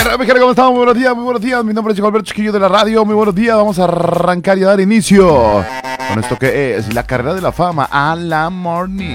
Mijera, ¿cómo estamos? Muy buenos días, muy buenos días. Mi nombre es Chico Alberto Chiquillo de la radio. Muy buenos días. Vamos a arrancar y a dar inicio con esto que es la carrera de la fama a la morning.